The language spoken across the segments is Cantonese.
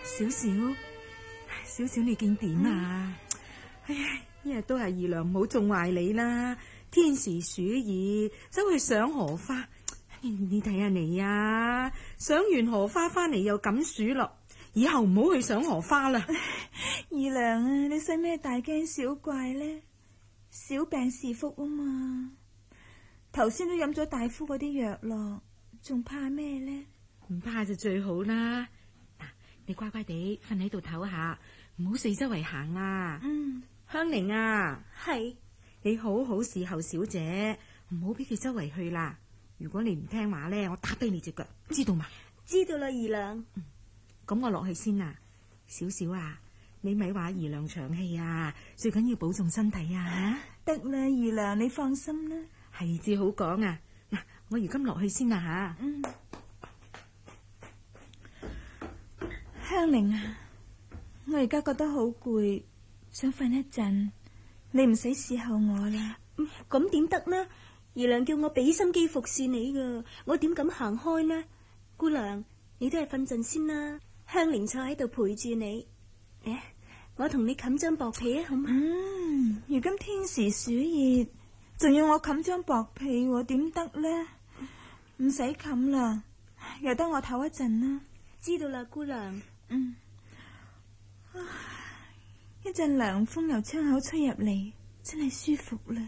小小，小小你見點啊？哎呀，一日都係二娘唔好縱壞你啦。天時暑熱，走去賞荷花，你睇下你啊，賞完荷花翻嚟又咁暑咯。以後唔好去賞荷花啦。 二娘啊，你使咩大驚小怪呢？小病是福啊嘛。頭先都飲咗大夫嗰啲藥咯，仲怕咩呢？ 唔怕就最好啦。嗱，你乖乖地瞓喺度唞下，唔好四周圍行啊。香菱啊， 係你好好侍候小姐，唔好俾佢周圍去啦。如果你唔聽話咧，我打跛你隻腳，知道嘛？ 知道啦，二娘。 咁我落去先啦。小小啊，你咪話二娘長氣啊，最緊要保重身體啊。 得啦，二娘你放心啦。 係至好講啊。嗱，我如今落去先啦吓。 香菱啊，我而家覺得好攰，想瞓一陣，你唔使伺候我啦。 咁點得呢？二娘叫我俾心機服侍你噶，我點敢行開呢？姑娘，你都係瞓陣先啦。香菱坐喺度陪住你。我同你冚張薄被啊，好嘛？ 如今天時暑熱，仲要我冚張薄被，點得呢？唔使冚啦，由得我唞一陣啦。 知道啦，姑娘。 一陣涼風由窗口吹入嚟，真係舒服啦。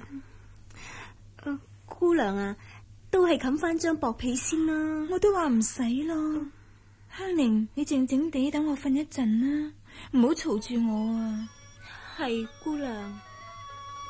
姑娘啊，都係冚翻張薄被先啦。 我都話唔使咯。香菱，你靜靜地等我瞓一陣啦，唔好嘈住我啊。 係姑娘。